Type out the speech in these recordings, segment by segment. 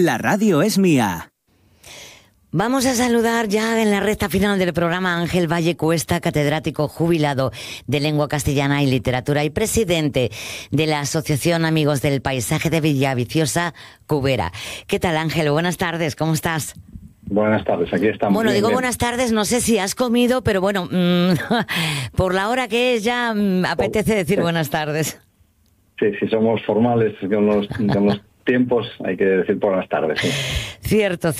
La radio es mía. Vamos a saludar ya en la recta final del programa a Ángel Valle Cuesta, catedrático jubilado de Lengua Castellana y Literatura y presidente de la Asociación Amigos del Paisaje de Villaviciosa, Cubera. ¿Qué tal, Ángel? Buenas tardes, ¿cómo estás? Buenas tardes, aquí estamos. Bueno, bien. Buenas tardes, no sé si has comido, pero bueno, por la hora que es ya apetece decir buenas tardes. Sí, somos formales con los tiempos, hay que decir buenas tardes. Sí. Cierto.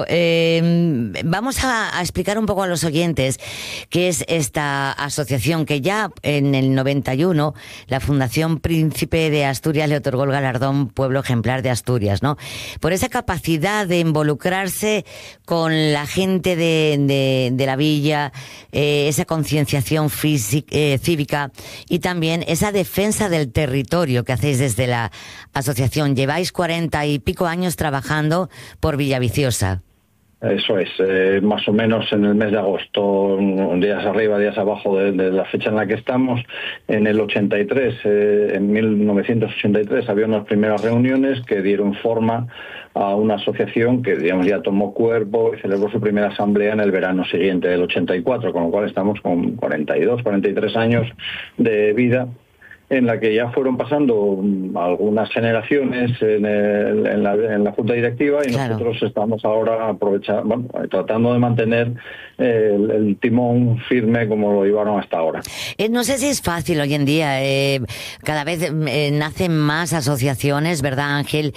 Vamos a explicar un poco a los oyentes qué es esta asociación que ya en el 91 la Fundación Príncipe de Asturias le otorgó el galardón Pueblo Ejemplar de Asturias, ¿no? Por esa capacidad de involucrarse con la gente de la villa, esa concienciación cívica y también esa defensa del territorio que hacéis desde la asociación. Lleváis 40 y pico años trabajando por Villaviciosa. Eso es, más o menos en el mes de agosto, días arriba, días abajo de la fecha en la que estamos. En el 83, en 1983, había unas primeras reuniones que dieron forma a una asociación que, digamos, ya tomó cuerpo y celebró su primera asamblea en el verano siguiente del 84, con lo cual estamos con 42, 43 años de vida, en la que ya fueron pasando algunas generaciones en la Junta Directiva y claro, nosotros estamos ahora tratando de mantener el timón firme como lo llevaron hasta ahora. No sé si es fácil hoy en día, cada vez nacen más asociaciones, ¿verdad, Ángel?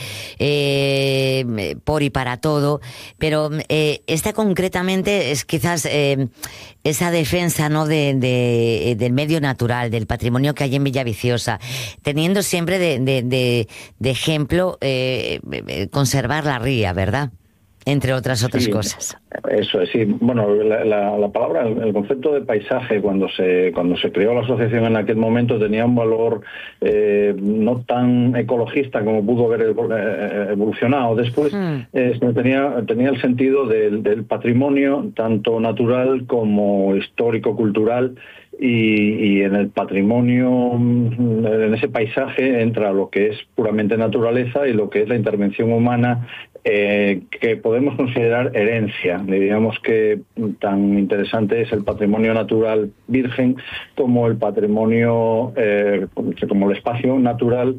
Por y para todo, pero esta concretamente es quizás esa defensa, ¿no?, del medio natural, del patrimonio que hay en Villaviciosa, teniendo siempre de ejemplo conservar la ría, ¿verdad? Entre otras cosas. Eso es, sí. Bueno, la palabra, el concepto de paisaje, cuando se creó la asociación en aquel momento, tenía un valor no tan ecologista como pudo haber evolucionado después. Tenía el sentido del patrimonio, tanto natural como histórico-cultural, y en el patrimonio, en ese paisaje, entra lo que es puramente naturaleza y lo que es la intervención humana, que podemos considerar herencia. Diríamos que tan interesante es el patrimonio natural virgen como el patrimonio, como el espacio natural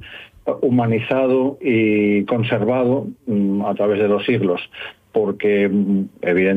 humanizado y conservado a través de los siglos, porque evidentemente